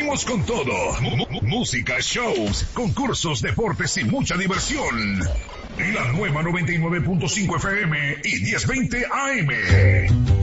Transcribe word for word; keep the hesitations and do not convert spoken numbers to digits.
Vamos con todo. M- m- música, shows, concursos, deportes y mucha diversión. La nueva noventa y nueve punto cinco F M y diez veinte A M.